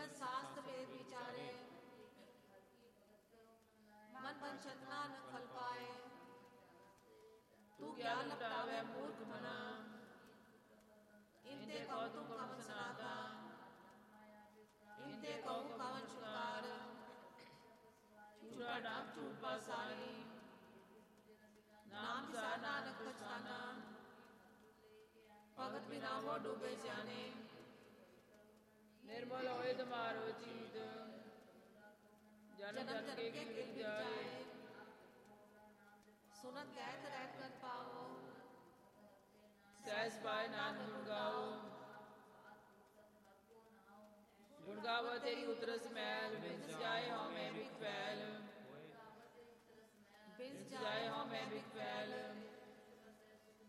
Bint शास्त्र वेद विचारे, मन वंचना न फल पाए। तू ज्ञान लपटावे मूर्ख मना, इनते कहूँ तुम कवन सनाता, इनते कहूँ कवन छुटकार। छुरा डाक छूट पासानी, नाम विसार नानक पछताना। भगत बिना वो डूबे जाने, निर्मल होए तुम्हारो चीत, जन्म जन्म के गिर जाए। सुनत कहत रहत कर पाओ, सहज पाए नानक गुण गाओ। गुण गावो तेरी उतरस मैल, बिन जाए हो मैं बिक फैल, बिन जाए हो मैं बिक फैल।